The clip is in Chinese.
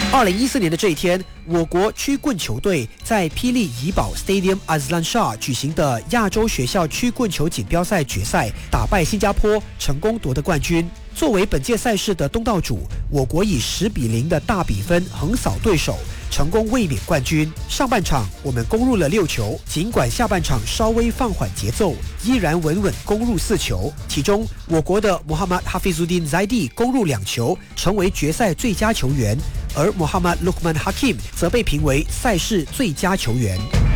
2014年的这一天，我国曲棍球队在霹雳怡保 Stadium Azlan Shah 举行的亚洲学校曲棍球锦标赛决赛，打败新加坡，成功夺得冠军。作为本届赛事的东道主，我国以10-0的大比分横扫对手，成功卫冕冠军。上半场我们攻入了6球，尽管下半场稍微放缓节奏，依然稳稳攻入4球。其中，我国的 Muhammad Hafizuddin Zaidi 攻入2球，成为决赛最佳球员，而 Muhammad Luqman Hakim 则被评为赛事最佳球员。